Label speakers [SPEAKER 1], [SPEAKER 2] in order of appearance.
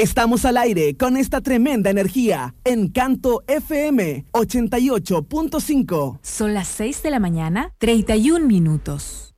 [SPEAKER 1] Estamos al aire con esta tremenda energía. Encanto FM 88.5.
[SPEAKER 2] Son las 6 de la mañana, 31 minutos.